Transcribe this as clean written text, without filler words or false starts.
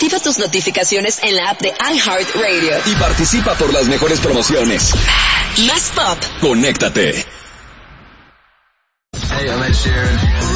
Activa tus notificaciones en la app de iHeartRadio. Y participa por las mejores promociones. Más pop. Conéctate. Hey, I'm Ed Sheeran.